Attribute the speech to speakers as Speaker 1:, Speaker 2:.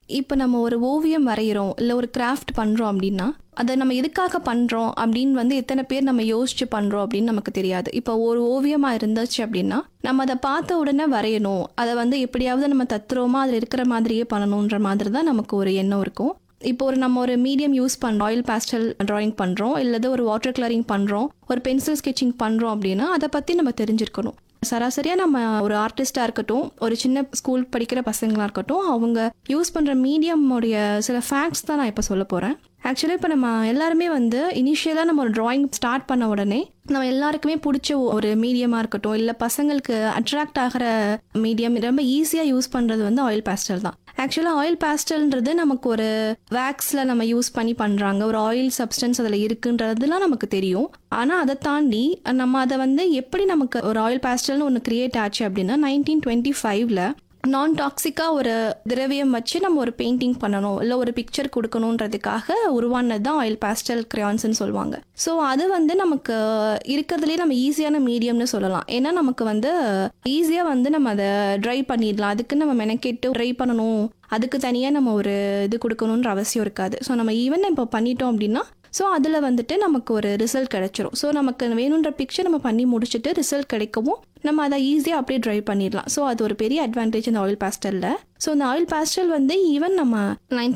Speaker 1: இப்போ நம்ம ஒரு ஓவியம் வரைகிறோம் இல்லை ஒரு கிராஃப்ட் பண்ணுறோம் அப்படின்னா அதை நம்ம எதுக்காக பண்ணுறோம் அப்படின்னு வந்து எத்தனை பேர் நம்ம யோசிச்சு பண்ணுறோம் அப்படின்னு நமக்கு தெரியாது. இப்போ ஒரு ஓவியமாக இருந்துச்சு அப்படின்னா நம்ம அதை பார்த்த உடனே வரையணும், அதை வந்து எப்படியாவது நம்ம தத்துருவமாக அதில் இருக்கிற மாதிரியே பண்ணணுன்ற மாதிரி தான் நமக்கு ஒரு எண்ணம் இருக்கும். இப்போ நம்ம ஒரு மீடியம் யூஸ் பண்ணுறோம், ஆயில் பேஸ்டல் ட்ராயிங் பண்ணுறோம், இல்லது ஒரு வாட்டர் கலரிங் பண்ணுறோம், ஒரு பென்சில் ஸ்கெட்சிங் பண்ணுறோம் அப்படின்னா அதை பற்றி நம்ம தெரிஞ்சிருக்கணும். சராசரியாக நம்ம ஒரு ஆர்டிஸ்டாக இருக்கட்டும், ஒரு சின்ன ஸ்கூல் படிக்கிற பசங்களாக இருக்கட்டும், அவங்க யூஸ் பண்ணுற மீடியமுடைய சில ஃபேக்ட்ஸ் தான் நான் இப்போ சொல்ல போகிறேன். ஆக்சுவலாக இப்போ நம்ம எல்லாருமே வந்து இனிஷியலாக நம்ம ஒரு ட்ராயிங் ஸ்டார்ட் பண்ண உடனே நம்ம எல்லாருக்குமே பிடிச்ச ஒரு மீடியமாக இருக்கட்டும், இல்லை பசங்களுக்கு அட்ராக்ட் ஆகிற மீடியம் ரொம்ப ஈஸியாக யூஸ் பண்ணுறது வந்து ஆயில் பேஸ்டல் தான். ஆக்சுவலாக ஆயில் பேஸ்டல்ன்றது நமக்கு ஒரு வேக்ஸில் நம்ம யூஸ் பண்ணி பண்ணுறாங்க, ஒரு ஆயில் சப்ஸ்டன்ஸ் அதில் இருக்குன்றதுலாம் நமக்கு தெரியும். ஆனால் அதை தாண்டி நம்ம அதை வந்து எப்படி நமக்கு ஒரு ஆயில் பேஸ்டல்னு ஒன்று கிரியேட் ஆச்சு அப்படின்னா 1925ல் நான் டாக்ஸிக்காக ஒரு திரவியம் வச்சு நம்ம ஒரு பெயிண்டிங் பண்ணணும், இல்லை ஒரு பிக்சர் கொடுக்கணுன்றதுக்காக உருவானது தான் ஆயில் பேஸ்டல் கிரையான்ஸ்ன்னு சொல்லுவாங்க. ஸோ அது வந்து நமக்கு இருக்கிறதுலே நம்ம ஈஸியான மீடியம்னு சொல்லலாம். ஏன்னா நமக்கு வந்து ஈஸியாக வந்து நம்ம அதை ட்ரை பண்ணிடலாம், அதுக்கு நம்ம மெனக்கெட்டு ட்ரை பண்ணணும், அதுக்கு தனியாக நம்ம ஒரு இது கொடுக்கணுன்ற அவசியம் இருக்காது. ஸோ நம்ம ஈவன் இப்போ பண்ணிட்டோம் அப்படின்னா ஸோ அதில் வந்துட்டு நமக்கு ஒரு ரிசல்ட் கிடைச்சிரும். ஸோ நமக்கு வேணுன்ற பிக்சர் நம்ம பண்ணி முடிச்சுட்டு ரிசல்ட் கிடைக்கவும் நம்ம அதை ஈஸியாக அப்படியே ட்ரை பண்ணிடலாம். ஸோ அது ஒரு பெரிய அட்வான்டேஜ் இந்த ஆயில் பேஸ்டலில். ஸோ இந்த ஆயில் பேஸ்டல் வந்து ஈவன் நம்ம